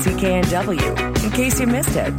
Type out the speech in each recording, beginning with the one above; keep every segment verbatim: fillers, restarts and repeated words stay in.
C K N W, in case you missed it.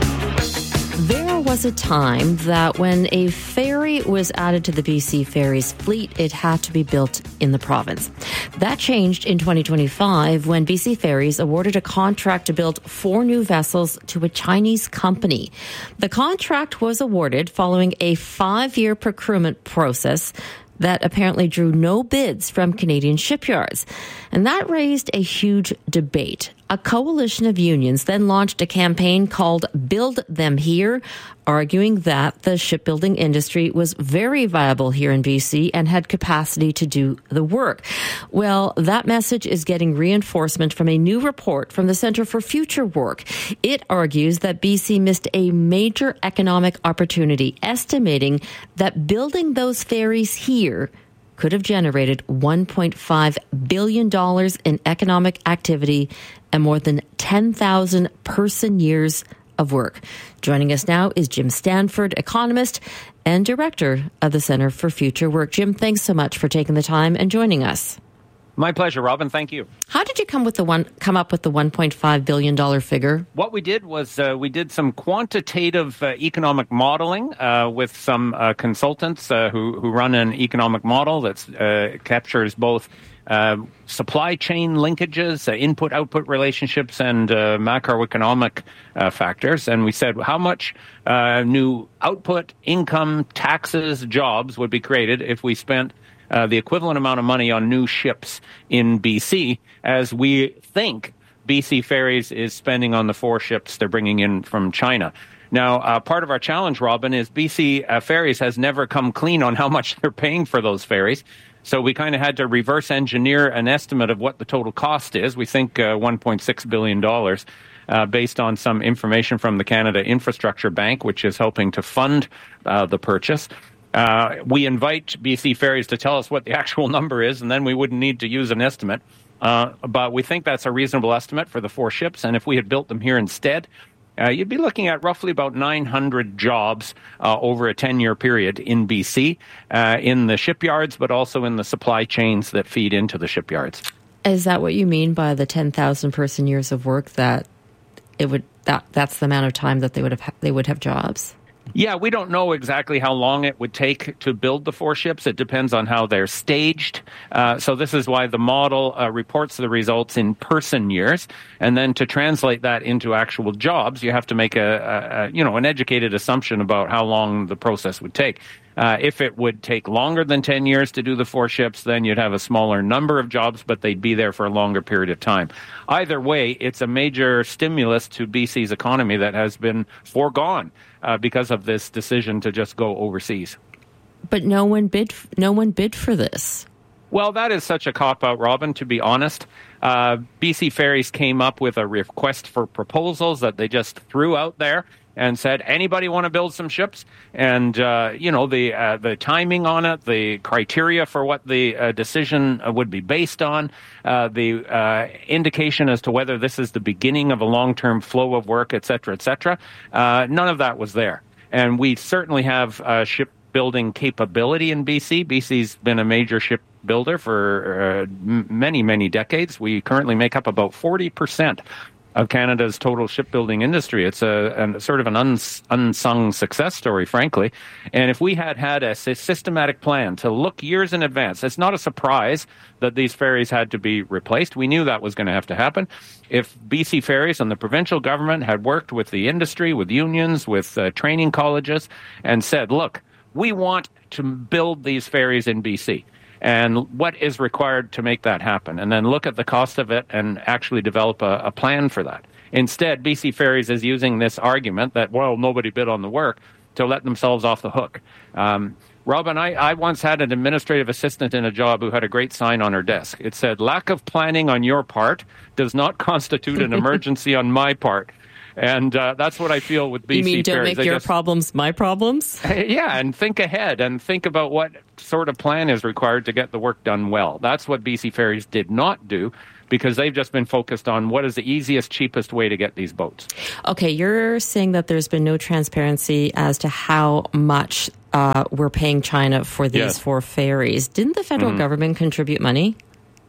There was a time that when a ferry was added to the B C Ferries fleet, it had to be built in the province. That changed in twenty twenty-five when B C Ferries awarded a contract to build four new vessels to a Chinese company. The contract was awarded following a five-year procurement process that apparently drew no bids from Canadian shipyards. And that raised a huge debate. A coalition of unions then launched a campaign called Build Them Here, arguing that the shipbuilding industry was very viable here in B C and had capacity to do the work. Well, that message is getting reinforcement from a new report from the Centre for Future Work. It argues that B C missed a major economic opportunity, estimating that building those ferries here could have generated one point five billion dollars in economic activity and more than ten thousand person years of work. Joining us now is Jim Stanford, economist and director of the Centre for Future Work. Jim, thanks so much for taking the time and joining us. My pleasure, Robin. Thank you. How did you come with the one come up with the one point five billion dollars figure? What we did was uh, we did some quantitative uh, economic modeling uh, with some uh, consultants uh, who who run an economic model that uh, captures both uh, supply chain linkages, uh, input-output relationships, and uh, macroeconomic uh, factors. And we said how much uh, new output, income, taxes, jobs would be created if we spent Uh, the equivalent amount of money on new ships in B C as we think B C Ferries is spending on the four ships they're bringing in from China. Now, uh, part of our challenge, Robin, is B C uh, Ferries has never come clean on how much they're paying for those ferries. So we kind of had to reverse engineer an estimate of what the total cost is. We think uh, one point six billion dollars. Uh, based on some information from the Canada Infrastructure Bank, which is helping to fund uh, the purchase. Uh, we invite B C Ferries to tell us what the actual number is, and then we wouldn't need to use an estimate. Uh, but we think that's a reasonable estimate for the four ships, and if we had built them here instead, uh, you'd be looking at roughly about nine hundred jobs uh, over a ten-year period in B C, uh, in the shipyards, but also in the supply chains that feed into the shipyards. Is that what you mean by the ten thousand person years of work, that it would that that's the amount of time that they would have they would have jobs? Yeah, we don't know exactly how long it would take to build the four ships. It depends on how they're staged. Uh, so this is why the model uh, reports the results in person years. And then to translate that into actual jobs, you have to make a, a, a you know, an educated assumption about how long the process would take. Uh, if it would take longer than ten years to do the four ships, then you'd have a smaller number of jobs, but they'd be there for a longer period of time. Either way, it's a major stimulus to B C's economy that has been foregone uh, because of this decision to just go overseas. But no one bid. No one bid for this. Well, that is such a cop-out, Robin, to be honest. Uh, B C Ferries came up with a request for proposals that they just threw out there and said, anybody want to build some ships? And, uh, you know, the uh, the timing on it, the criteria for what the uh, decision would be based on, uh, the uh, indication as to whether this is the beginning of a long-term flow of work, et cetera, et cetera, uh, none of that was there. And we certainly have uh, shipbuilding capability in B C. B C's been a major shipbuilder for uh, m- many, many decades. We currently make up about forty percent of Canada's total shipbuilding industry. It's a, a sort of an uns, unsung success story, frankly. And if we had had a systematic plan to look years in advance, it's not a surprise that these ferries had to be replaced. We knew that was going to have to happen. If B C Ferries and the provincial government had worked with the industry, with unions, with uh, training colleges, and said, look, we want to build these ferries in B C, and what is required to make that happen, and then look at the cost of it and actually develop a, a plan for that. Instead, B C Ferries is using this argument that, well, nobody bid on the work to let themselves off the hook. Um, Robin, I, I once had an administrative assistant in a job who had a great sign on her desk. It said, lack of planning on your part does not constitute an emergency on my part. And uh, that's what I feel with B C Ferries. You mean don't Ferries. make your just, problems my problems? Yeah, and think ahead and think about what sort of plan is required to get the work done well. That's what B C Ferries did not do, because they've just been focused on what is the easiest, cheapest way to get these boats. Okay, you're saying that there's been no transparency as to how much uh, we're paying China for these yes. four ferries. Didn't the federal mm-hmm. government contribute money?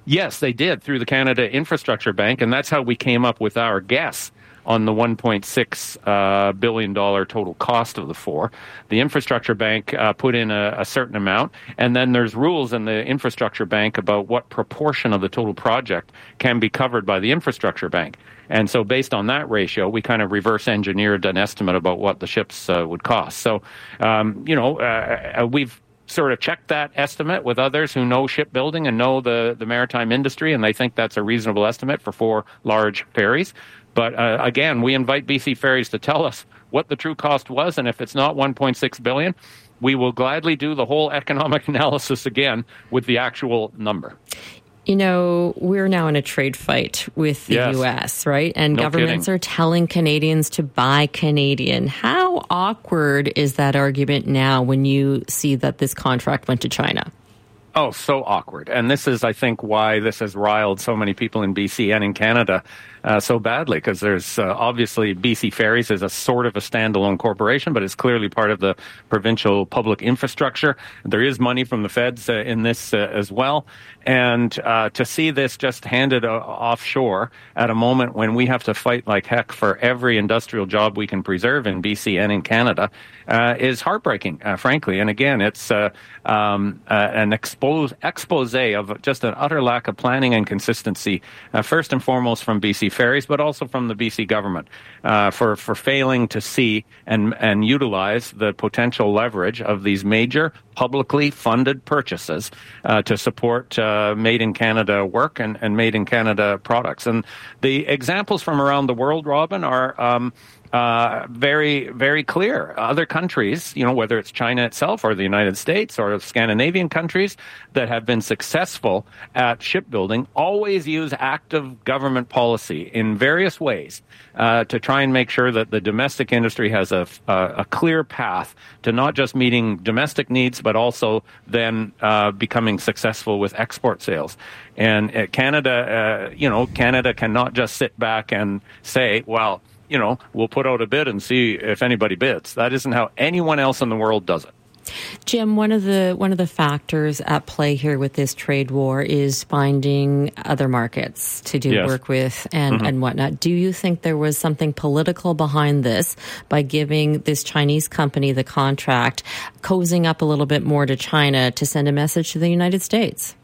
Yes, they did through the Canada Infrastructure Bank, and that's how we came up with our guess on the one point six uh, billion dollars total cost of the four. The Infrastructure Bank uh, put in a, a certain amount, and then there's rules in the Infrastructure Bank about what proportion of the total project can be covered by the Infrastructure Bank. And so based on that ratio, we kind of reverse engineered an estimate about what the ships uh, would cost. So, um, you know, uh, we've sort of checked that estimate with others who know shipbuilding and know the, the maritime industry, and they think that's a reasonable estimate for four large ferries. But uh, again, we invite B C Ferries to tell us what the true cost was, and if it's not one point six billion dollars, we will gladly do the whole economic analysis again with the actual number. You know, we're now in a trade fight with the yes. U S, right? And no governments kidding. are telling Canadians to buy Canadian. How awkward is that argument now when you see that this contract went to China? Oh, so awkward. And this is, I think, why this has riled so many people in B C and in Canada uh, so badly, because there's uh, obviously B C Ferries is a sort of a standalone corporation, but it's clearly part of the provincial public infrastructure. There is money from the feds uh, in this uh, as well. And uh, to see this just handed uh, offshore at a moment when we have to fight like heck for every industrial job we can preserve in B C and in Canada uh, is heartbreaking, uh, frankly. And again, it's uh, um, uh, an expose, expose of just an utter lack of planning and consistency, uh, first and foremost from B C Ferries, but also from the B C government uh, for, for failing to see and, and utilize the potential leverage of these major publicly funded purchases uh, to support uh, made in Canada work and, and made in Canada products. And the examples from around the world, Robin, are um, uh, very, very clear. Other countries, you know, whether it's China itself or the United States or Scandinavian countries that have been successful at shipbuilding, always use active government policy in various ways uh, to try and make sure that the domestic industry has a, a, a clear path to not just meeting domestic needs, but also then uh, becoming successful with export sales. And uh, Canada, uh, you know, Canada cannot just sit back and say, well, you know, we'll put out a bid and see if anybody bids. That isn't how anyone else in the world does it. Jim, one of the one of the factors at play here with this trade war is finding other markets to do yes. work with and, mm-hmm. and whatnot. Do you think there was something political behind this by giving this Chinese company the contract, cozying up a little bit more to China to send a message to the United States?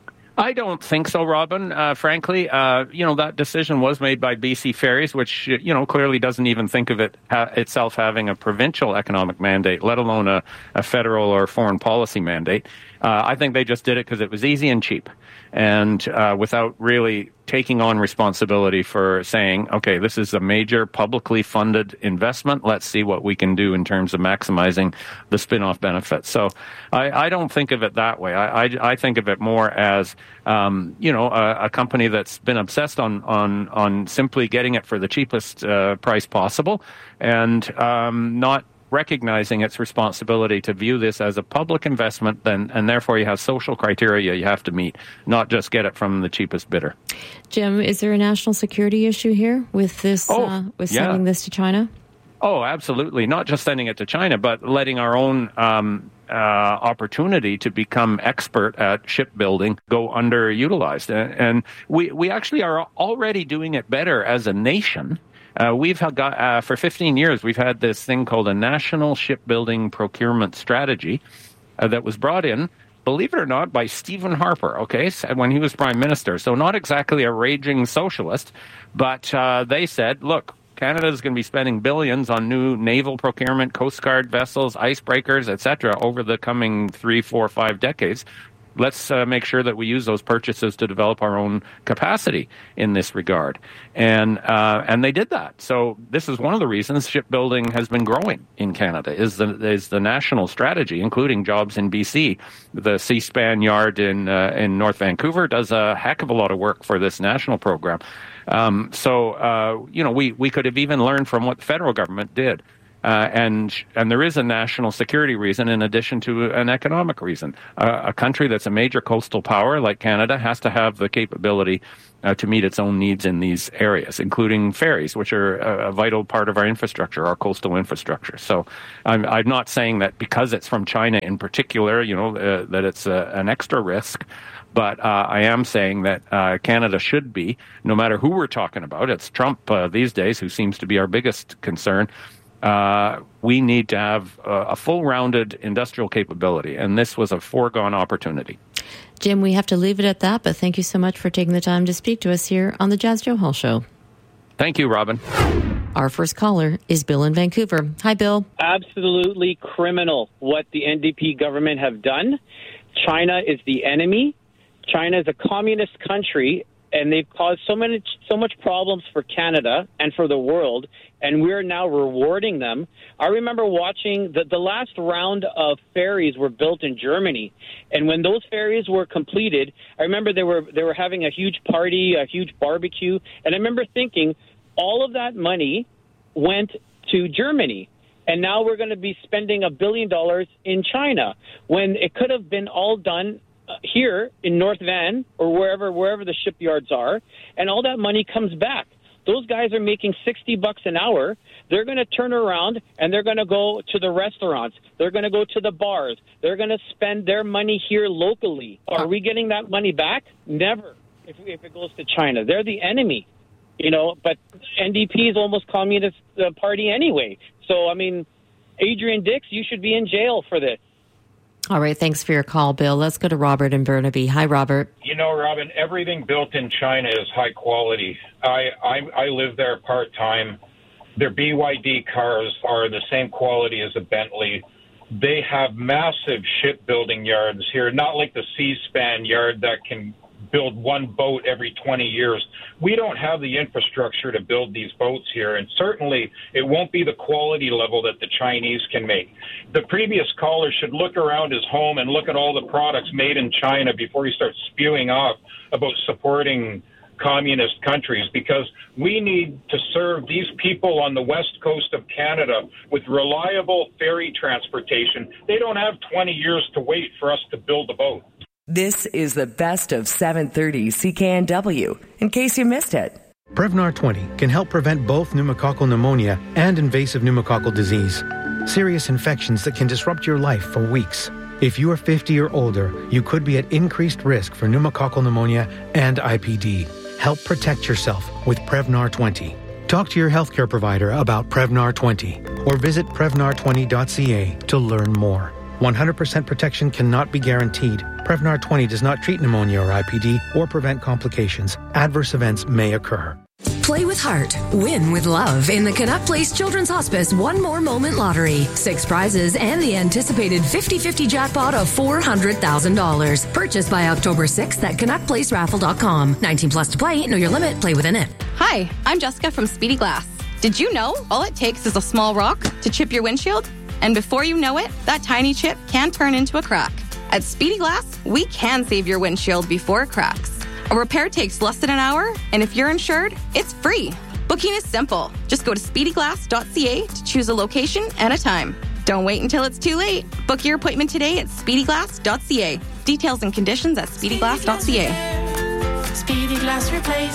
I don't think so, Robin. Uh, frankly, uh, you know, that decision was made by B C Ferries, which, you know, clearly doesn't even think of it ha- itself having a provincial economic mandate, let alone a, a federal or foreign policy mandate. Uh, I think they just did it because it was easy and cheap, and uh, without really taking on responsibility for saying, okay, this is a major publicly funded investment. Let's see what we can do in terms of maximizing the spin-off benefits. So I, I don't think of it that way. I, I, I think of it more as, um, you know, a, a company that's been obsessed on, on, on simply getting it for the cheapest uh, price possible and um, not recognizing its responsibility to view this as a public investment, then, and therefore you have social criteria you have to meet, not just get it from the cheapest bidder. Jim, is there a national security issue here with this, oh, uh, with yeah. sending this to China? Oh, absolutely. Not just sending it to China, but letting our own um, uh, opportunity to become expert at shipbuilding go underutilized. And, and we, we actually are already doing it better as a nation. Uh, we've got, uh, for fifteen years, we've had this thing called a National Shipbuilding Procurement Strategy uh, that was brought in, believe it or not, by Stephen Harper, okay, when he was Prime Minister. So not exactly a raging socialist, but uh, they said, look, Canada is going to be spending billions on new naval procurement, Coast Guard vessels, icebreakers, et cetera over the coming three, four, five decades. Let's uh, make sure that we use those purchases to develop our own capacity in this regard. And uh, and they did that. So this is one of the reasons shipbuilding has been growing in Canada, is the, is the national strategy, including jobs in B C. The C-SPAN yard in, uh, in North Vancouver does a heck of a lot of work for this national program. Um, so, uh, you know, we, we could have even learned from what the federal government did. Uh, and and there is a national security reason in addition to an economic reason. Uh, a country that's a major coastal power like Canada has to have the capability uh, to meet its own needs in these areas, including ferries, which are a, a vital part of our infrastructure, our coastal infrastructure. So I'm, I'm not saying that because it's from China in particular, you know, uh, that it's a, an extra risk. But uh, I am saying that uh, Canada should be, no matter who we're talking about, it's Trump uh, these days who seems to be our biggest concern. Uh, we need to have a, a full-rounded industrial capability, and this was a foregone opportunity. Jim, we have to leave it at that, but thank you so much for taking the time to speak to us here on the Jas Johal Show. Thank you, Robin. Our first caller is Bill in Vancouver. Hi, Bill. Absolutely criminal what the N D P government have done. China is the enemy. China is a communist country, and they've caused so many, so much problems for Canada and for the world, and we're now rewarding them. I remember watching the, the last round of ferries were built in Germany, and when those ferries were completed, I remember they were they were having a huge party, a huge barbecue, and I remember thinking all of that money went to Germany. And now we're going to be spending a billion dollars in China when it could have been all done uh, here in North Van or wherever wherever the shipyards are, and all that money comes back. Those guys are making sixty bucks an hour. They're going to turn around and they're going to go to the restaurants. They're going to go to the bars. They're going to spend their money here locally. Are we getting that money back? Never. If, if it goes to China, they're the enemy. You know, but N D P is almost Communist uh, Party anyway. So, I mean, Adrian Dix, you should be in jail for this. All right. Thanks for your call, Bill. Let's go to Robert in Burnaby. Hi, Robert. You know, Robin, everything built in China is high quality. I, I, I live there part-time. Their B Y D cars are the same quality as a Bentley. They have massive shipbuilding yards here, not like the Seaspan yard that can build one boat every twenty years. We don't have the infrastructure to build these boats here, and certainly it won't be the quality level that the Chinese can make. The previous caller should look around his home and look at all the products made in China before he starts spewing off about supporting communist countries, because we need to serve these people on the west coast of Canada with reliable ferry transportation. They don't have twenty years to wait for us to build a boat. This is the best of seven thirty C K N W, in case you missed it. Prevnar twenty can help prevent both pneumococcal pneumonia and invasive pneumococcal disease, serious infections that can disrupt your life for weeks. If you are fifty or older, you could be at increased risk for pneumococcal pneumonia and I P D. Help protect yourself with Prevnar twenty. Talk to your healthcare provider about Prevnar twenty or visit prevnar twenty dot c a to learn more. one hundred percent protection cannot be guaranteed. Prevnar twenty does not treat pneumonia or I P D or prevent complications. Adverse events may occur. Play with heart. Win with love in the Canuck Place Children's Hospice One More Moment Lottery. Six prizes and the anticipated fifty-fifty jackpot of four hundred thousand dollars. Purchased by October sixth at canuck place raffle dot com. nineteen plus to play. Know your limit. Play within it. Hi, I'm Jessica from Speedy Glass. Did you know all it takes is a small rock to chip your windshield? And before you know it, that tiny chip can turn into a crack. At Speedy Glass, we can save your windshield before it cracks. A repair takes less than an hour, and if you're insured, it's free. Booking is simple. Just go to speedy glass dot c a to choose a location and a time. Don't wait until it's too late. Book your appointment today at speedy glass dot c a. Details and conditions at speedy glass dot c a. Speedy Glass Replace.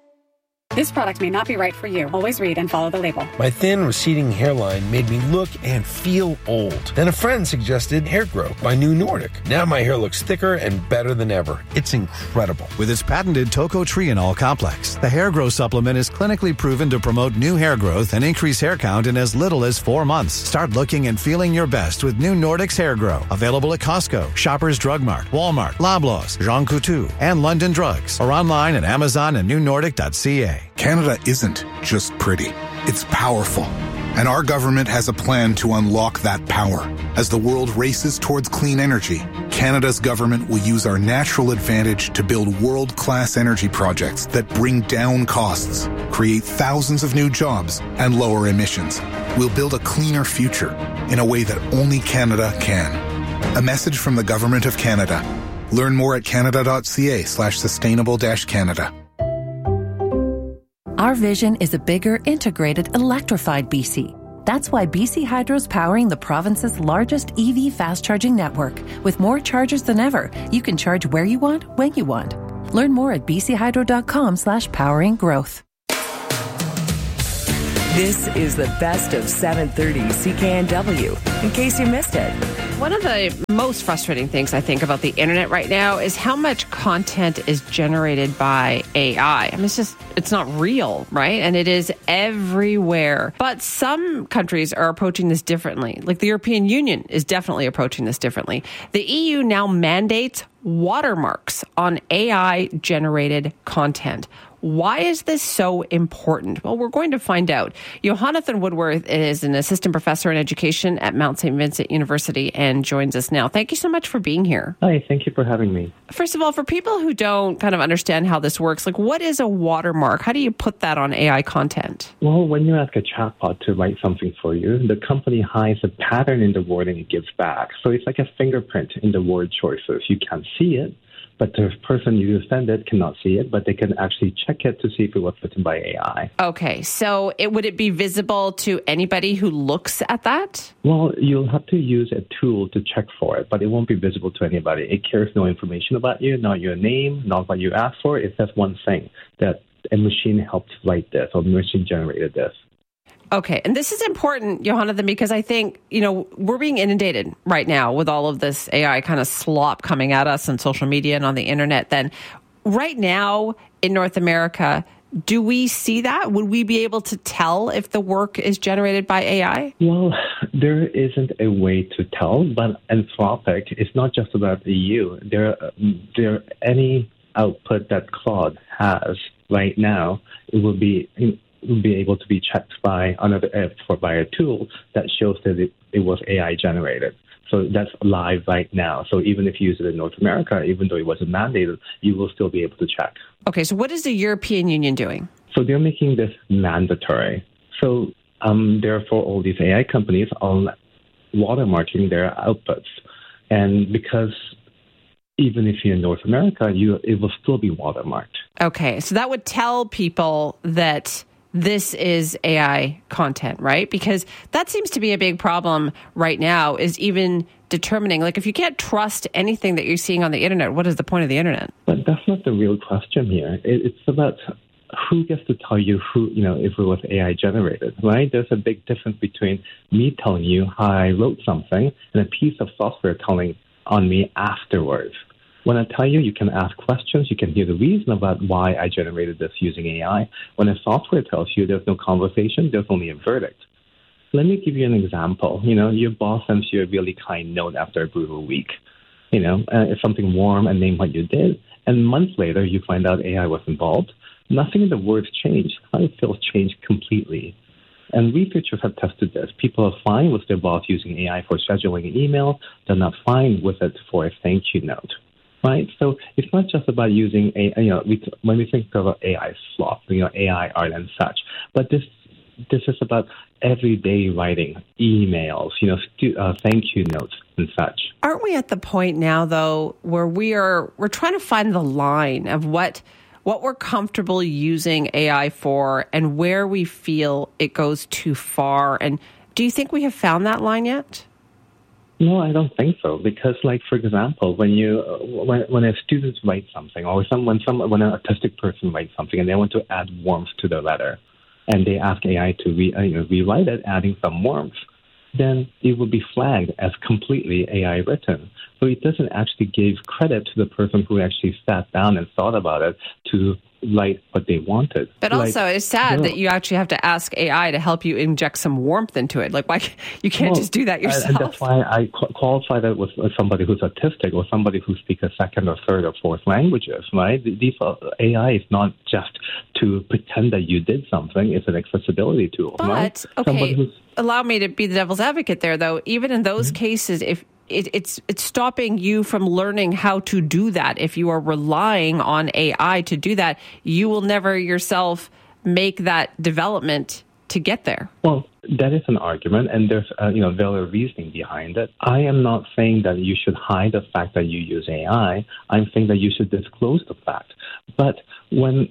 This product may not be right for you. Always read and follow the label. My thin, receding hairline made me look and feel old. Then a friend suggested Hair Grow by New Nordic. Now my hair looks thicker and better than ever. It's incredible. With its patented tocotrienol complex, the Hair Grow supplement is clinically proven to promote new hair growth and increase hair count in as little as four months. Start looking and feeling your best with New Nordic's Hair Grow. Available at Costco, Shoppers Drug Mart, Walmart, Loblaws, Jean Coutu, and London Drugs. Or online at Amazon and new nordic dot c a. Canada isn't just pretty, it's powerful. And our government has a plan to unlock that power. As the world races towards clean energy, Canada's government will use our natural advantage to build world-class energy projects that bring down costs, create thousands of new jobs, and lower emissions. We'll build a cleaner future in a way that only Canada can. A message from the Government of Canada. Learn more at canada dot c a slash sustainable dash Canada. Our vision is a bigger, integrated, electrified B C. That's why B C Hydro's powering the province's largest E V fast-charging network. With more chargers than ever, you can charge where you want, when you want. Learn more at b c hydro dot com slash powering growth. This is the best of seven thirty C K N W, in case you missed it. One of the most frustrating things I think about the internet right now is how much content is generated by A I. I mean, it's just, it's not real, right? And it is everywhere. But some countries are approaching this differently. Like the European Union is definitely approaching this differently. The E U now mandates watermarks on A I-generated content. Why is this so important? Well, we're going to find out. Jonathan Woodworth is an assistant professor in education at Mount Saint Vincent University and joins us now. Thank you so much for being here. Hi, thank you for having me. First of all, for people who don't kind of understand how this works, like what is a watermark? How do you put that on A I content? Well, when you ask a chatbot to write something for you, the company hides a pattern in the word and it gives back. So it's like a fingerprint in the word choices. You can't see it, but the person you send it cannot see it, but they can actually check it to see if it was written by A I. Okay, so it, would it be visible to anybody who looks at that? Well, you'll have to use a tool to check for it, but it won't be visible to anybody. It carries no information about you, not your name, not what you asked for. It says one thing, that a machine helped write this or a machine generated this. Okay, and this is important, Jonathan, because I think, you know, we're being inundated right now with all of this A I kind of slop coming at us on social media and on the internet. Then right now in North America, do we see that? Would we be able to tell if the work is generated by A I? Well, there isn't a way to tell, but Anthropic is not just about the E U. There, there, any output that Claude has right now, it will be will be able to be checked by another uh, by a tool that shows that it, it was A I generated. So that's live right now. So even if you use it in North America, even though it wasn't mandated, you will still be able to check. Okay, so what is the European Union doing? So they're making this mandatory. So um, therefore, all these A I companies are watermarking their outputs. And because even if you're in North America, you it will still be watermarked. Okay, so that would tell people that this is A I content, right? Because that seems to be a big problem right now, is even determining, like, if you can't trust anything that you're seeing on the internet, what is the point of the internet? But that's not the real question here. It's about who gets to tell you who, you know, if it was A I generated, right? There's a big difference between me telling you how I wrote something and a piece of software telling on me afterwards. When I tell you, you can ask questions, you can hear the reason about why I generated this using A I. When a software tells you, there's no conversation, there's only a verdict. Let me give you an example. You know, your boss sends you a really kind note after a brutal week. You know, uh, it's something warm and name what you did. And months later, you find out A I was involved. Nothing in the words changed. How it feels changed completely. And researchers have tested this. People are fine with their boss using A I for scheduling an email. They're not fine with it for a thank you note. Right, so it's not just about using a, you know, we, when we think about A I slop, you know, A I art and such, but this this is about everyday writing, emails, you know, stu- uh, thank you notes and such. Aren't we at the point now, though, where we are we're trying to find the line of what what we're comfortable using A I for and where we feel it goes too far? And do you think we have found that line yet? No, I don't think so. Because, like, for example, when you uh, when when a student writes something, or some when some when an autistic person writes something, and they want to add warmth to their letter, and they ask A I to re, uh, you know, rewrite it, adding some warmth, then it will be flagged as completely A I written. So it doesn't actually give credit to the person who actually sat down and thought about it to write what they wanted. But like, also, it's sad no. that you actually have to ask A I to help you inject some warmth into it. Like, why you can't well, just do that yourself? And that's why I qualify that with somebody who's autistic or somebody who speaks a second or third or fourth languages, right? These are, A I is not just to pretend that you did something. It's an accessibility tool, but, right? okay, allow me to be the devil's advocate there, though. Even in those mm-hmm. cases, if It, it's it's stopping you from learning how to do that. If you are relying on A I to do that, you will never yourself make that development to get there. Well, that is an argument, and there's uh, you know valid reasoning behind it. I am not saying that you should hide the fact that you use A I. I'm saying that you should disclose the fact. But when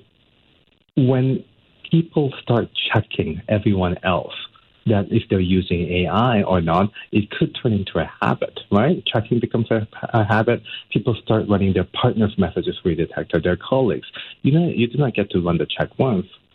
when people start checking everyone else, that if they're using A I or not, it could turn into a habit, right? Checking becomes a, a habit. People start running their partner's messages through a detector, their colleagues. You know, you do not get to run the check once.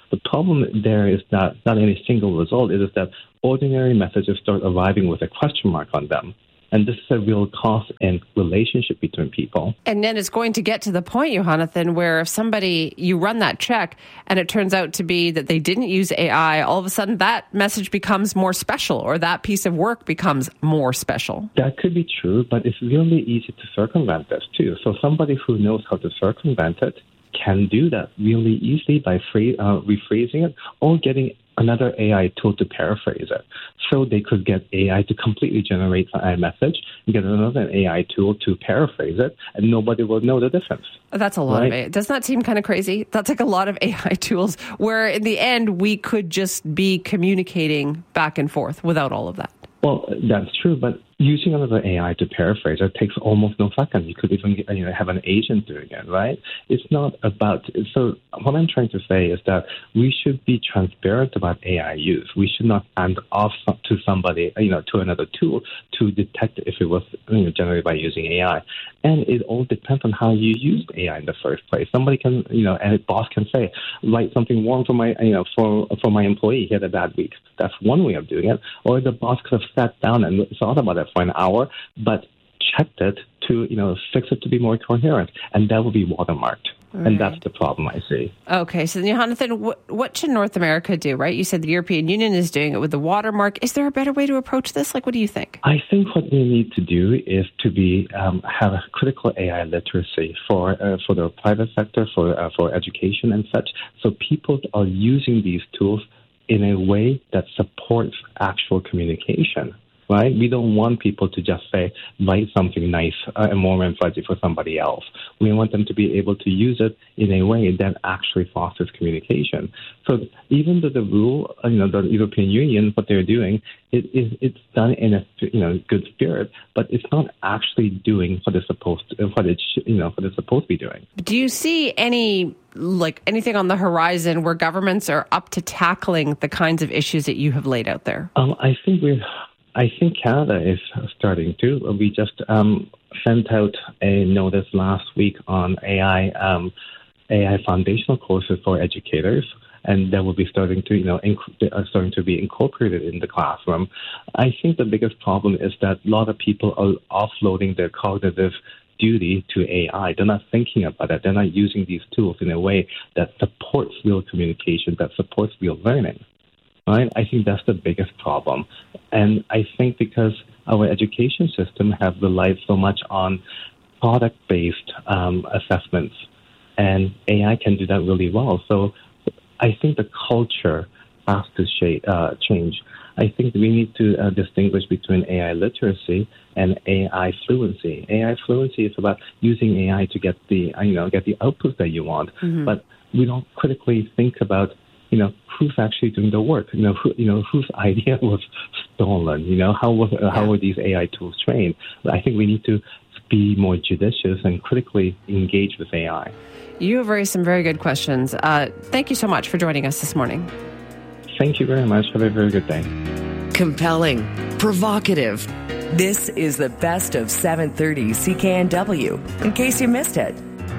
The problem there is not, not any single result. It is that ordinary messages start arriving with a question mark on them. And this is a real cost and relationship between people. And then it's going to get to the point, Jonathan, where if somebody, you run that check and it turns out to be that they didn't use A I, all of a sudden that message becomes more special or that piece of work becomes more special. That could be true, but it's really easy to circumvent this too. So somebody who knows how to circumvent it can do that really easily by free, uh, rephrasing it or getting another A I tool to paraphrase it. So they could get A I to completely generate a message and get another A I tool to paraphrase it, and nobody will know the difference. That's a lot right? of it. Doesn't that seem kind of crazy? That's like a lot of A I tools where in the end we could just be communicating back and forth without all of that. Well, that's true, but using another A I to paraphrase it takes almost no seconds. You could even you know, have an agent doing it, right? It's not about... So what I'm trying to say is that we should be transparent about A I use. We should not hand off to somebody, you know, to another tool to detect if it was you know, generated by using A I. And it all depends on how you used A I in the first place. Somebody can, you know, and a boss can say, write something warm for my, you know, for for my employee. He had a bad week. That's one way of doing it. Or the boss could have sat down and thought about it for an hour, but checked it to, you know, fix it to be more coherent, and that will be watermarked. Right. And that's the problem I see. Okay, so Jonathan, what, what should North America do, right? You said the European Union is doing it with the watermark. Is there a better way to approach this? Like, what do you think? I think what we need to do is to be um, have a critical A I literacy for uh, for the private sector, for uh, for education and such, so people are using these tools in a way that supports actual communication. Right? We don't want people to just say, write something nice uh, and warm and fuzzy for somebody else. We want them to be able to use it in a way that actually fosters communication. So even though the rule, you know, the European Union, what they're doing, it is it's done in a you know good spirit, but it's not actually doing what it's supposed to, what it you know what it's supposed to be doing. Do you see any like anything on the horizon where governments are up to tackling the kinds of issues that you have laid out there? Um, I think we're. I think Canada is starting to. We just um, sent out a notice last week on A I um, A I foundational courses for educators, and that will be starting to, you know, inc- uh, starting to be incorporated in the classroom. I think the biggest problem is that a lot of people are offloading their cognitive duty to A I. They're not thinking about it. They're not using these tools in a way that supports real communication, that supports real learning. Right? I think that's the biggest problem. And I think because our education system have relied so much on product-based um, assessments, and A I can do that really well. So I think the culture has to sh- uh, change. I think we need to uh, distinguish between A I literacy and A I fluency. A I fluency is about using A I to get the you know get the output that you want, mm-hmm. but we don't critically think about you know, who's actually doing the work? You know, who, you know, whose idea was stolen? You know, how was uh, how were these A I tools trained? I think we need to be more judicious and critically engage with A I. You have raised some very good questions. Uh, thank you so much for joining us this morning. Thank you very much. Have a very good day. Compelling, provocative. This is the best of seven thirty C K N W, in case you missed it.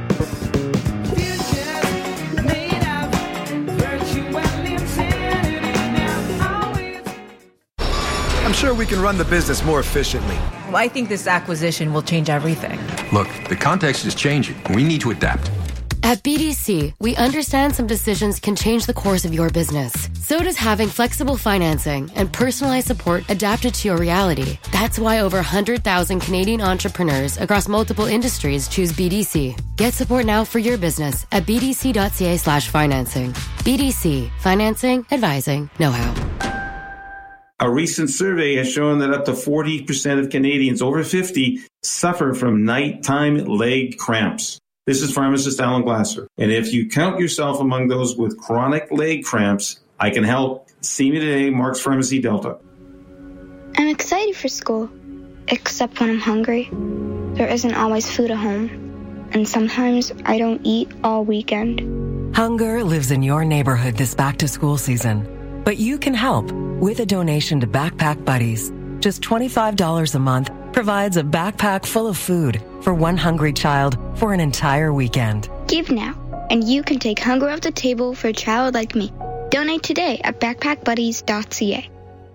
I'm sure we can run the business more efficiently. Well, I think this acquisition will change everything. Look, the context is changing. We need to adapt. At B D C, we understand some decisions can change the course of your business. So does having flexible financing and personalized support adapted to your reality. That's why over one hundred thousand Canadian entrepreneurs across multiple industries choose B D C. Get support now for your business at bdc.ca slash financing. B D C, financing, advising, know-how. A recent survey has shown that up to forty percent of Canadians over fifty suffer from nighttime leg cramps. This is pharmacist Alan Glasser. And if you count yourself among those with chronic leg cramps, I can help. See me today, Mark's Pharmacy Delta. I'm excited for school, except when I'm hungry. There isn't always food at home, and sometimes I don't eat all weekend. Hunger lives in your neighborhood this back-to-school season. But you can help with a donation to Backpack Buddies. Just twenty-five dollars a month provides a backpack full of food for one hungry child for an entire weekend. Give now, and you can take hunger off the table for a child like me. Donate today at backpack buddies dot c a.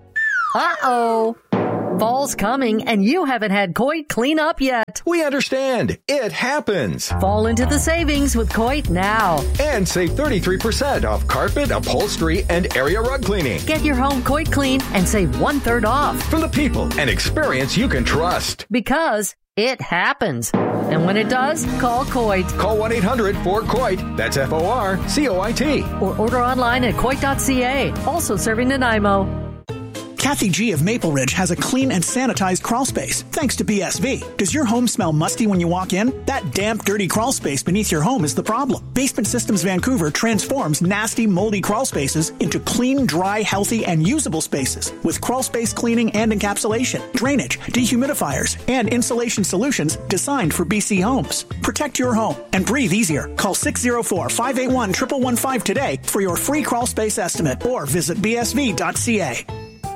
Uh-oh. Fall's coming, and you haven't had Coit clean up yet. We understand. It happens. Fall into the savings with Coit now. And save thirty-three percent off carpet, upholstery, and area rug cleaning. Get your home Coit clean and save one-third off. From the people and experience you can trust. Because it happens. And when it does, call Coit. Call one eight hundred four C O I T. That's F O R C O I T. Or order online at coit dot c a. Also serving Nanaimo. Kathy G of Maple Ridge has a clean and sanitized crawl space, thanks to B S V. Does your home smell musty when you walk in? That damp, dirty crawl space beneath your home is the problem. Basement Systems Vancouver transforms nasty, moldy crawl spaces into clean, dry, healthy, and usable spaces with crawl space cleaning and encapsulation, drainage, dehumidifiers, and insulation solutions designed for B C homes. Protect your home and breathe easier. Call six oh four, five eight one, one one one five today for your free crawl space estimate or visit b s v dot c a.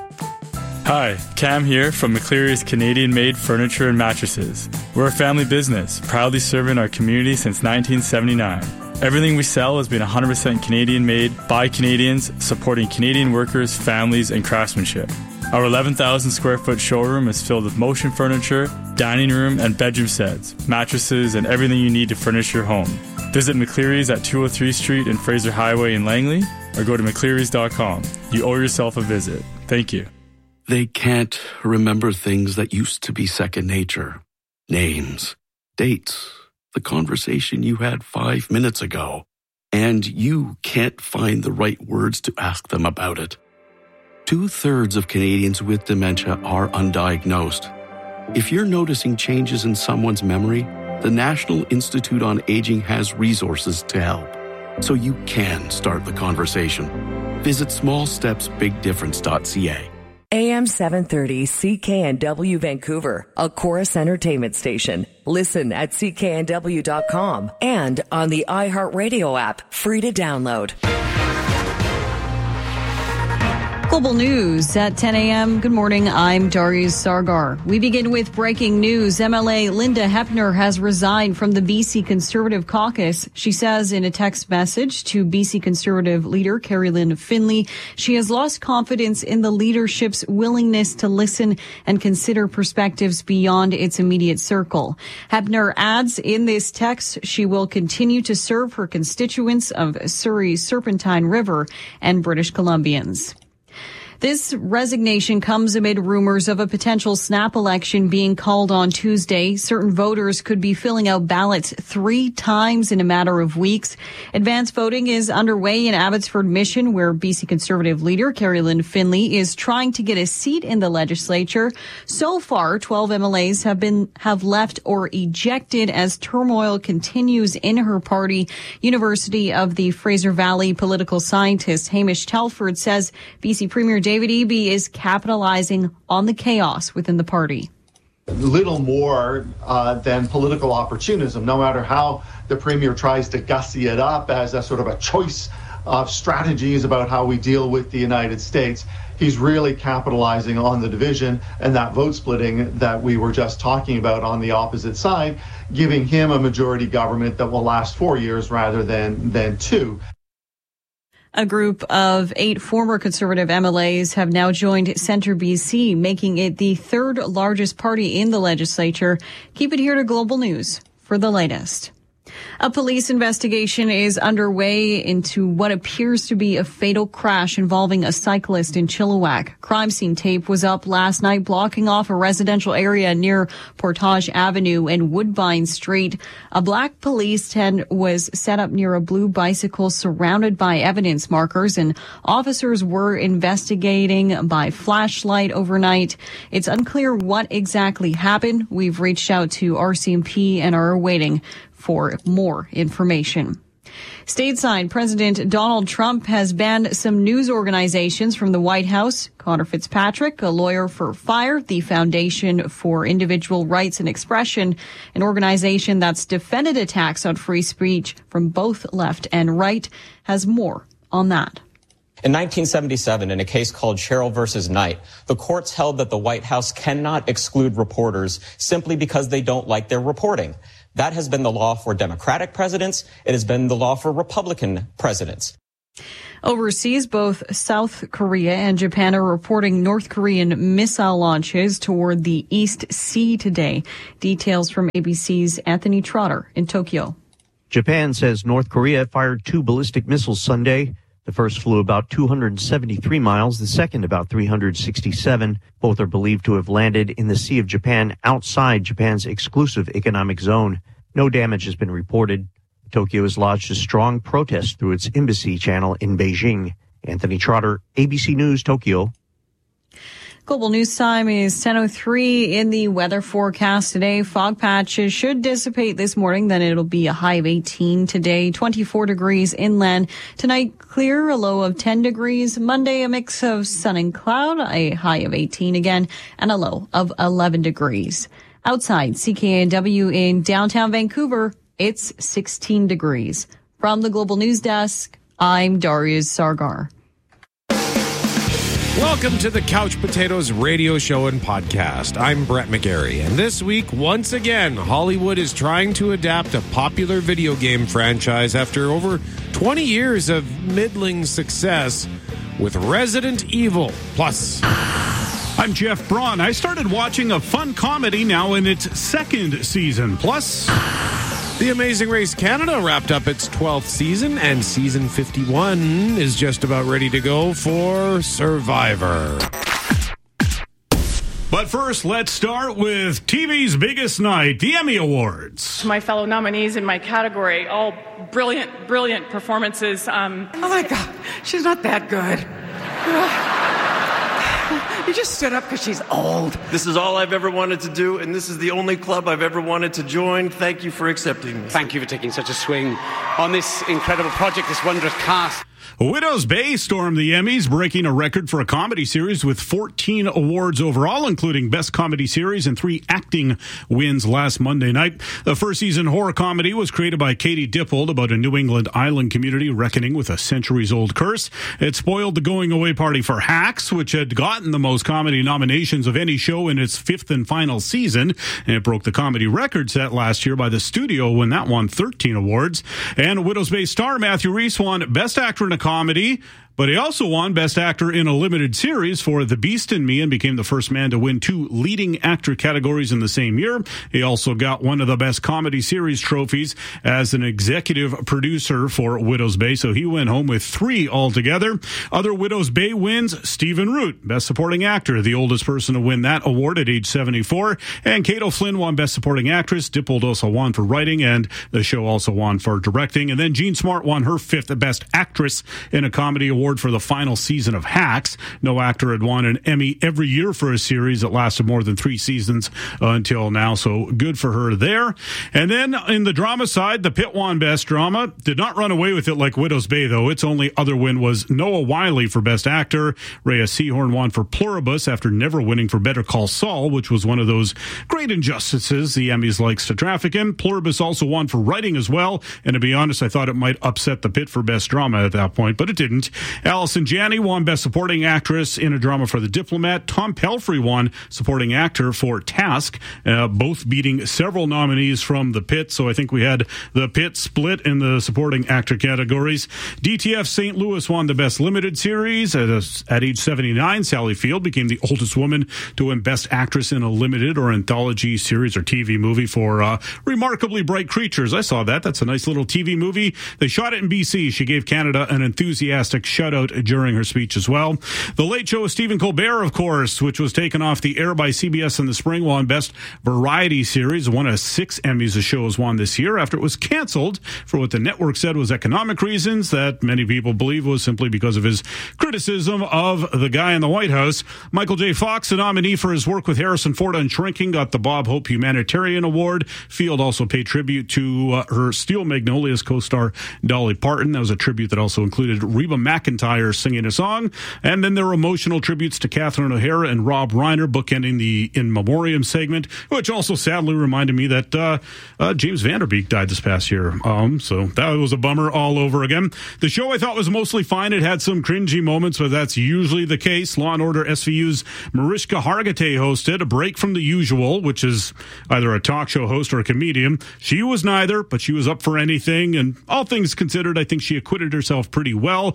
Hi, Cam here from McCleary's Canadian-made furniture and mattresses. We're a family business, proudly serving our community since nineteen seventy-nine. Everything we sell has been one hundred percent Canadian-made by Canadians, supporting Canadian workers, families, and craftsmanship. Our eleven thousand square foot showroom is filled with motion furniture, dining room, and bedroom sets, mattresses, and everything you need to furnish your home. Visit McCleary's at two oh three Street and Fraser Highway in Langley, or go to mcclearys dot com. You owe yourself a visit. Thank you. They can't remember things that used to be second nature. Names, dates, the conversation you had five minutes ago. And you can't find the right words to ask them about it. Two-thirds of Canadians with dementia are undiagnosed. If you're noticing changes in someone's memory, the National Institute on Aging has resources to help. So you can start the conversation. Visit small steps big difference dot c a. A M seven thirty C K N W Vancouver, a Chorus Entertainment station. Listen at c k n w dot com and on the iHeartRadio app, free to download. Global News at ten a.m. Good morning. I'm Darius Sargar. We begin with breaking news. M L A Linda Hepner has resigned from the B C Conservative Caucus. She says in a text message to B C Conservative leader Carrie Lynn Finley, she has lost confidence in the leadership's willingness to listen and consider perspectives beyond its immediate circle. Hepner adds in this text she will continue to serve her constituents of Surrey's Serpentine River and British Columbians. This resignation comes amid rumors of a potential snap election being called on Tuesday. Certain voters could be filling out ballots three times in a matter of weeks. Advanced voting is underway in Abbotsford Mission, where B C Conservative leader Carrie Lynn Finley is trying to get a seat in the legislature. So far, twelve M L As have been have left or ejected as turmoil continues in her party. University of the Fraser Valley political scientist Hamish Telford says B C Premier David Eby is capitalizing on the chaos within the party. Little more uh, than political opportunism, no matter how the Premier tries to gussy it up as a sort of a choice of strategies about how we deal with the United States. He's really capitalizing on the division and that vote splitting that we were just talking about on the opposite side, giving him a majority government that will last four years rather than, than two. A group of eight former Conservative M L As have now joined Centre B C, making it the third largest party in the legislature. Keep it here to Global News for the latest. A police investigation is underway into what appears to be a fatal crash involving a cyclist in Chilliwack. Crime scene tape was up last night, blocking off a residential area near Portage Avenue and Woodbine Street. A black police tent was set up near a blue bicycle surrounded by evidence markers, and officers were investigating by flashlight overnight. It's unclear what exactly happened. We've reached out to R C M P and are awaiting for more information. Stateside, President Donald Trump has banned some news organizations from the White House. Connor Fitzpatrick, a lawyer for FIRE, the Foundation for Individual Rights and Expression, an organization that's defended attacks on free speech from both left and right, has more on that. In nineteen seventy-seven, in a case called Sherrill versus Knight, the courts held that the White House cannot exclude reporters simply because they don't like their reporting. That has been the law for Democratic presidents. It has been the law for Republican presidents. Overseas, both South Korea and Japan are reporting North Korean missile launches toward the East Sea today. Details from A B C's Anthony Trotter in Tokyo. Japan says North Korea fired two ballistic missiles Sunday. The first flew about two hundred seventy-three miles, the second about three hundred sixty-seven. Both are believed to have landed in the Sea of Japan outside Japan's exclusive economic zone. No damage has been reported. Tokyo has lodged a strong protest through its embassy channel in Beijing. Anthony Trotter, A B C News, Tokyo. Global News Time is ten oh three. In the weather forecast today, fog patches should dissipate this morning. Then it'll be a high of eighteen today, twenty-four degrees inland. Tonight, clear, a low of ten degrees. Monday, a mix of sun and cloud, a high of eighteen again, and a low of eleven degrees. Outside C K N W in downtown Vancouver, it's sixteen degrees. From the Global News Desk, I'm Darius Sargar. Welcome to the Couch Potatoes radio show and podcast. I'm Brett McGarry, and this week, once again, Hollywood is trying to adapt a popular video game franchise after over twenty years of middling success with Resident Evil Plus. I'm Jeff Braun. I started watching a fun comedy now in its second season. Plus, The Amazing Race Canada wrapped up its twelfth season, and season fifty-one is just about ready to go for Survivor. But first, let's start with T V's biggest night, the Emmy Awards. To my fellow nominees in my category, all brilliant, brilliant performances. Um, oh my God, she's not that good. You just stood up because she's old. This is all I've ever wanted to do, and this is the only club I've ever wanted to join. Thank you for accepting me. Thank you for taking such a swing on this incredible project, this wondrous cast. Widow's Bay stormed the Emmys, breaking a record for a comedy series with fourteen awards overall, including Best Comedy Series and three acting wins last Monday night. The first season horror comedy was created by Katie Dippold about a New England island community reckoning with a centuries-old curse. It spoiled the going-away party for Hacks, which had gotten the most comedy nominations of any show in its fifth and final season. And it broke the comedy record set last year by the studio when that won thirteen awards. And Widow's Bay star Matthew Rhys won Best Actor in a Comedy, but he also won Best Actor in a Limited Series for The Beast in Me and became the first man to win two leading actor categories in the same year. He also got one of the Best Comedy Series trophies as an executive producer for Widow's Bay, so he went home with three altogether. Other Widow's Bay wins, Stephen Root, Best Supporting Actor, the oldest person to win that award at age seventy-four, and Kate O'Flynn won Best Supporting Actress. Dippold also won for writing, and the show also won for directing. And then Jean Smart won her fifth Best Actress in a Comedy Award for the final season of Hacks. No actor had won an Emmy every year for a series that lasted more than three seasons uh, until now, so good for her there. And then in the drama side, The Pit won Best Drama. Did not run away with it like Widow's Bay, though. Its only other win was Noah Wyle for Best Actor. Rhea Seehorn won for Pluribus after never winning for Better Call Saul, which was one of those great injustices the Emmys likes to traffic in. Pluribus also won for writing as well, and to be honest, I thought it might upset The Pit for Best Drama at that point, but it didn't. Allison Janney won Best Supporting Actress in a Drama for The Diplomat. Tom Pelphrey won Supporting Actor for Task, uh, both beating several nominees from The Pit. So I think we had The Pit split in the Supporting Actor categories. D T F Saint Louis won the Best Limited Series. At, a, at age seventy-nine, Sally Field became the oldest woman to win Best Actress in a Limited or Anthology Series or T V movie for uh, Remarkably Bright Creatures. I saw that. That's a nice little T V movie. They shot it in B C. She gave Canada an enthusiastic shutout during her speech as well. The Late Show with Stephen Colbert, of course, which was taken off the air by C B S in the spring, won Best Variety Series. One of six Emmys the show has won this year after it was canceled for what the network said was economic reasons that many people believe was simply because of his criticism of the guy in the White House. Michael J. Fox, a nominee for his work with Harrison Ford on Shrinking, got the Bob Hope Humanitarian Award. Field also paid tribute to uh, her Steel Magnolias co-star Dolly Parton. That was a tribute that also included Reba McEntire singing a song. And then there were emotional tributes to Catherine O'Hara and Rob Reiner, bookending the In Memoriam segment, which also sadly reminded me that uh, uh, James Van Der Beek died this past year. Um, so that was a bummer all over again. The show I thought was mostly fine. It had some cringy moments, but that's usually the case. Law and Order S V U's Mariska Hargitay hosted A Break from the Usual, which is either a talk show host or a comedian. She was neither, but she was up for anything. And all things considered, I think she acquitted herself pretty well. There was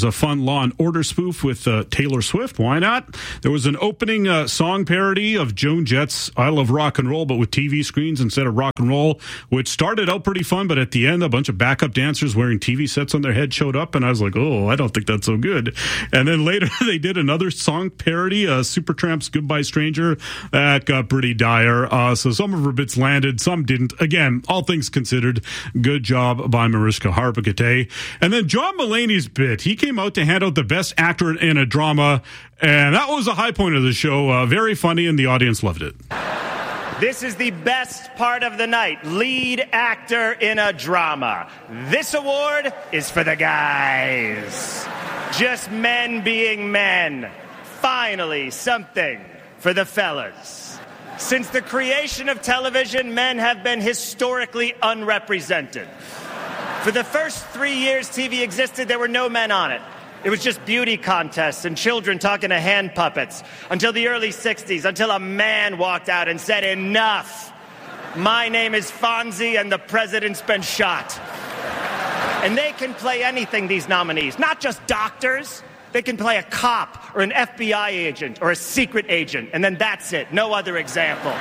was a fun Law and Order spoof with uh, Taylor Swift. Why not? There was an opening uh, song parody of Joan Jett's I Love Rock and Roll, but with T V screens instead of rock and roll, which started out pretty fun, but at the end, a bunch of backup dancers wearing T V sets on their head showed up, and I was like, oh, I don't think that's so good. And then later, they did another song parody, uh, Supertramp's Goodbye Stranger. That got pretty dire. Uh, so some of her bits landed, some didn't. Again, all things considered, good job by Mariska Hargitay. And then John Mulaney's bit, he came out to hand out the best actor in a drama, and that was a high point of the show. Uh, very funny, and the audience loved it. This is the best part of the night. Lead actor in a drama. This award is for the guys. Just men being men. Finally, something for the fellas. Since the creation of television, men have been historically unrepresented. For the first three years T V existed, there were no men on it. It was just beauty contests and children talking to hand puppets until the early sixties, until a man walked out and said, enough. My name is Fonzie and the president's been shot. And they can play anything, these nominees, not just doctors. They can play a cop or an F B I agent or a secret agent, and then that's it. No other examples.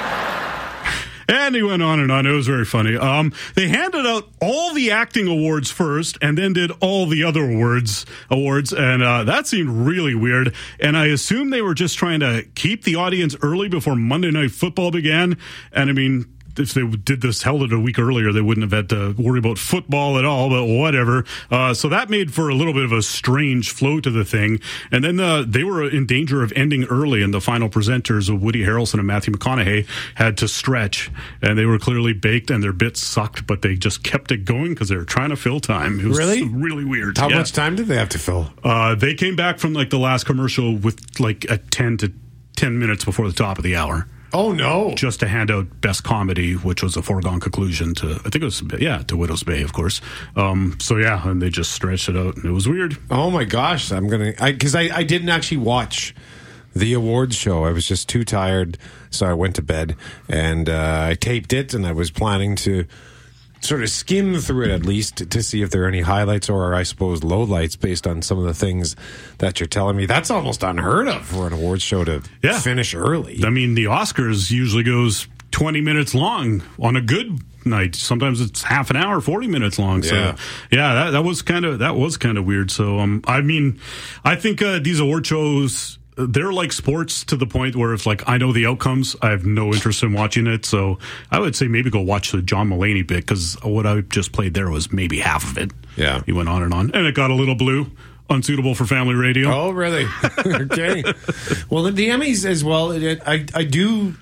And he went on and on. It was very funny. Um, they handed out all the acting awards first and then did all the other awards, awards, and uh, that seemed really weird. And I assume they were just trying to keep the audience early before Monday Night Football began. And I mean, if they did this, held it a week earlier, they wouldn't have had to worry about football at all, but whatever. Uh, so that made for a little bit of a strange flow to the thing. And then uh, they were in danger of ending early, and the final presenters of Woody Harrelson and Matthew McConaughey had to stretch. And they were clearly baked, and their bits sucked, but they just kept it going because they were trying to fill time. It was really? really weird. How yeah. much time did they have to fill? Uh, they came back from like the last commercial with like a ten to ten minutes before the top of the hour. Oh, no. Just to hand out Best Comedy, which was a foregone conclusion to, I think it was, yeah, to Widow's Bay, of course. Um, so, yeah, and they just stretched it out, and it was weird. Oh, my gosh. I'm going to, because I, I, I didn't actually watch the awards show. I was just too tired, so I went to bed, and uh, I taped it, and I was planning to sort of skim through it at least to, to see if there are any highlights or, I suppose, lowlights based on some of the things that you're telling me. That's almost unheard of for an awards show to yeah. finish early. I mean, the Oscars usually goes twenty minutes long on a good night. Sometimes it's half an hour, forty minutes long. So yeah, yeah that, that was kind of that was kind of weird. So um, I mean, I think uh, these award shows, they're like sports to the point where if like I know the outcomes, I have no interest in watching it. So I would say maybe go watch the John Mulaney bit, because what I just played there was maybe half of it. Yeah, he went on and on, and it got a little blue. Unsuitable for family radio. Oh, really? Okay. Well, the Emmys as well. It, I I do.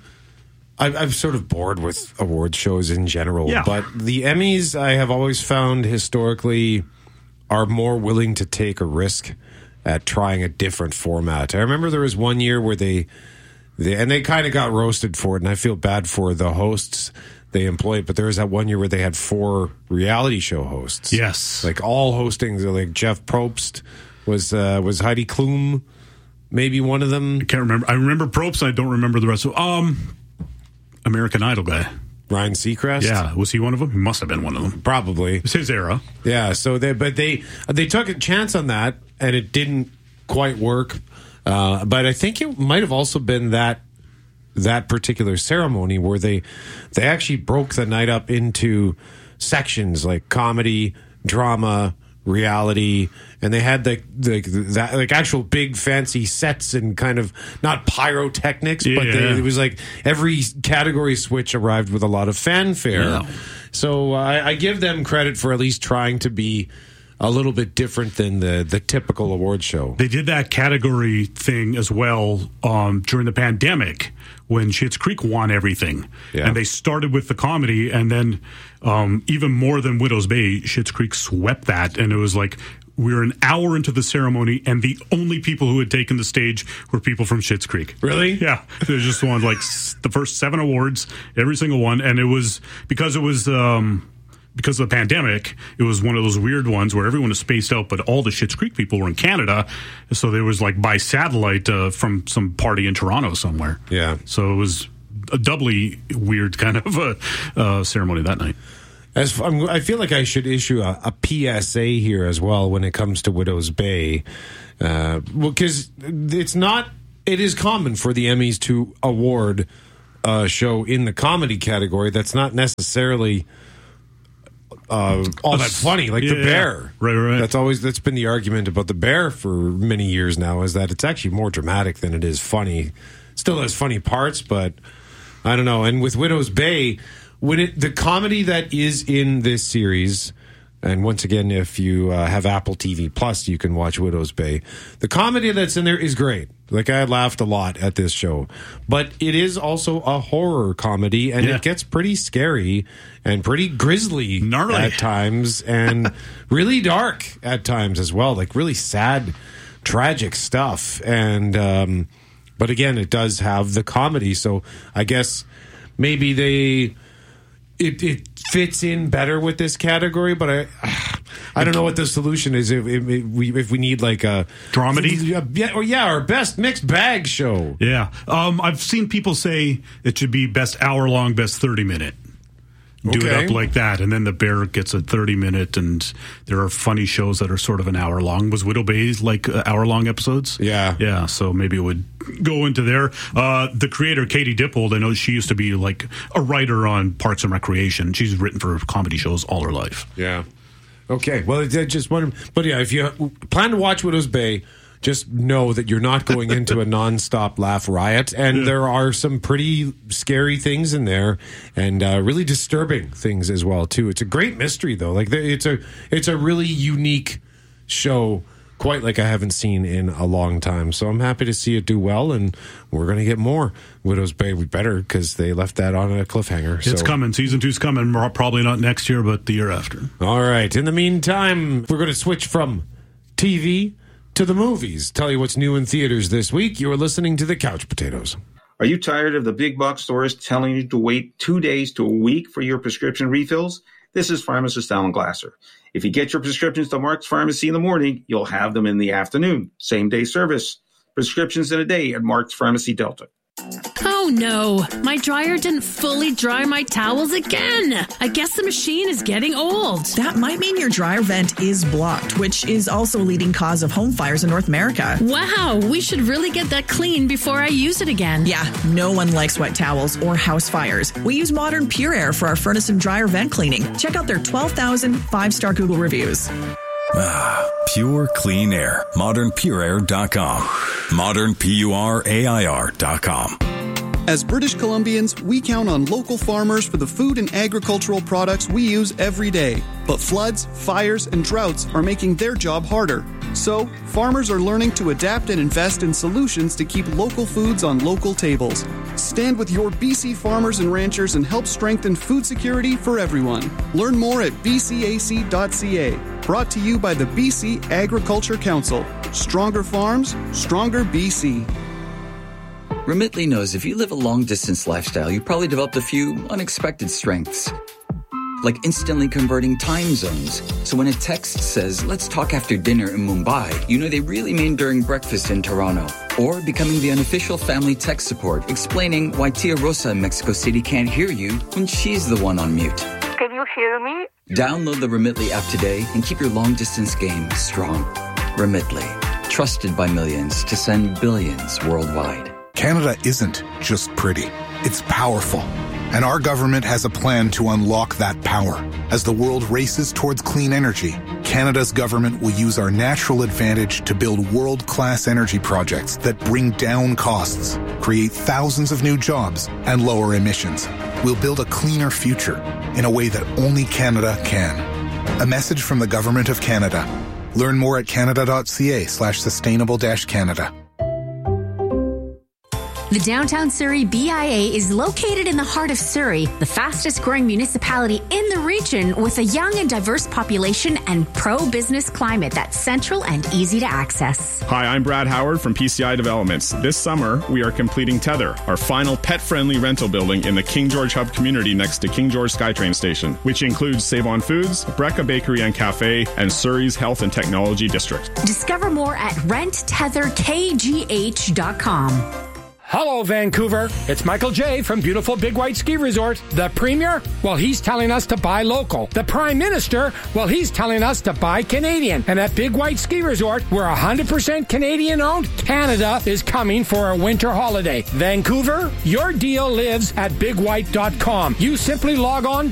I, I'm sort of bored with award shows in general, yeah. but the Emmys I have always found historically are more willing to take a risk at trying a different format. I remember there was one year where they, they and they kind of got roasted for it, and I feel bad for the hosts they employed, but there was that one year where they had four reality show hosts. Yes. Like all hosting, like Jeff Probst was uh, was Heidi Klum, maybe one of them. I can't remember. I remember Probst, I don't remember the rest of um American Idol guy. Ryan Seacrest? Yeah, was he one of them? He must have been one of them. Probably. It's his era. Yeah, so they but they they took a chance on that, and it didn't quite work. Uh, but I think it might have also been that that particular ceremony where they they actually broke the night up into sections like comedy, drama, reality, and they had the, the that like actual big fancy sets and kind of not pyrotechnics, yeah. but they, it was like every category switch arrived with a lot of fanfare. Yeah. So uh, I, I give them credit for at least trying to be a little bit different than the, the typical award show. They did that category thing as well um, during the pandemic when Schitt's Creek won everything. Yeah. And they started with the comedy, and then um, even more than Widow's Bay, Schitt's Creek swept that, and it was like we were an hour into the ceremony, and the only people who had taken the stage were people from Schitt's Creek. Really? Yeah. They just won like the first seven awards, every single one, and it was because it was... Um, Because of the pandemic, it was one of those weird ones where everyone was spaced out, but all the Schitt's Creek people were in Canada. So there was like by satellite uh, from some party in Toronto somewhere. Yeah. So it was a doubly weird kind of uh, uh, ceremony that night. As I'm, I feel like I should issue a, a P S A here as well when it comes to Widow's Bay, uh, well, because it's not. It is common for the Emmys to award a show in the comedy category that's not necessarily uh, all that funny, like yeah, The Bear. Yeah. Right, right. That's always that's been the argument about The Bear for many years now, is that it's actually more dramatic than it is funny. Still has funny parts, but I don't know. And with Widow's Bay. When it, the comedy that is in this series, and once again, if you uh, have Apple T V Plus, you can watch Widow's Bay. The comedy that's in there is great. Like, I laughed a lot at this show. But it is also a horror comedy, and yeah. it gets pretty scary and pretty grisly Gnarly. at times, and really dark at times as well. Like, really sad, tragic stuff. And um, but again, it does have the comedy, so I guess maybe they... It, it fits in better with this category, but I I don't know what the solution is if, if, if we if we need like a dramedy, yeah, or yeah, our best mixed bag show. Yeah, um, I've seen people say it should be best hour long, best thirty minute. Do okay. it up like that, and then The Bear gets a thirty minute, and there are funny shows that are sort of an hour long. Was Widow Bay's like uh, hour long episodes? Yeah, yeah. So maybe it would go into there. Uh, the creator Katie Dippold, I know she used to be like a writer on Parks and Recreation. She's written for comedy shows all her life. Yeah. Okay. Well, I just wondered, but yeah, if you plan to watch Widow's Bay, just know that you're not going into a nonstop laugh riot, and yeah. there are some pretty scary things in there, and uh, really disturbing things as well too. It's a great mystery, though. Like it's a it's a really unique show, quite like I haven't seen in a long time. So I'm happy to see it do well, and we're going to get more Widow's Bay. We better, because they left that on a cliffhanger. It's so. coming. Season two's coming. Probably not next year, but the year after. All right. In the meantime, we're going to switch from T V to the movies. Tell you what's new in theaters this week. You are listening to The Couch Potatoes. Are you tired of the big box stores telling you to wait two days to a week for your prescription refills? This is pharmacist Alan Glasser. If you get your prescriptions to Mark's Pharmacy in the morning, you'll have them in the afternoon. Same day service. Prescriptions in a day at Mark's Pharmacy Delta. Oh no, my dryer didn't fully dry my towels again. I guess the machine is getting old. That might mean your dryer vent is blocked, which is also a leading cause of home fires in North America. Wow, we should really get that clean before I use it again. Yeah, no one likes wet towels or house fires. We use Modern Pure Air for our furnace and dryer vent cleaning. Check out their twelve thousand five-star Google reviews. Ah, pure clean air. modern pure air dot com. modern pure dot com. As British Columbians, we count on local farmers for the food and agricultural products we use every day. But floods, fires, and droughts are making their job harder. So, farmers are learning to adapt and invest in solutions to keep local foods on local tables. Stand with your B C farmers and ranchers and help strengthen food security for everyone. Learn more at b c a c dot c a. Brought to you by the B C Agriculture Council. Stronger farms, stronger B C. Remitly knows if you live a long-distance lifestyle, you probably developed a few unexpected strengths. Like instantly converting time zones. So when a text says, let's talk after dinner in Mumbai, you know they really mean during breakfast in Toronto. Or becoming the unofficial family tech support, explaining why Tia Rosa in Mexico City can't hear you when she's the one on mute. Can you hear me? Download the Remitly app today and keep your long-distance game strong. Remitly. Trusted by millions to send billions worldwide. Canada isn't just pretty. It's powerful. And our government has a plan to unlock that power. As the world races towards clean energy, Canada's government will use our natural advantage to build world-class energy projects that bring down costs, create thousands of new jobs, and lower emissions. We'll build a cleaner future in a way that only Canada can. A message from the Government of Canada. Learn more at canada.ca slash sustainable dash Canada. The Downtown Surrey B I A is located in the heart of Surrey, the fastest growing municipality in the region with a young and diverse population and pro-business climate that's central and easy to access. Hi, I'm Brad Howard from P C I Developments. This summer, we are completing Tether, our final pet-friendly rental building in the King George Hub community next to King George SkyTrain Station, which includes Save On Foods, Brecca Bakery and Cafe, and Surrey's Health and Technology District. Discover more at rent tether k g h dot com. Hello, Vancouver. It's Michael J. from beautiful Big White Ski Resort. The Premier? Well, he's telling us to buy local. The Prime Minister? Well, he's telling us to buy Canadian. And at Big White Ski Resort, we're one hundred percent Canadian owned. Canada is coming for a winter holiday. Vancouver, your deal lives at big white dot com. You simply log on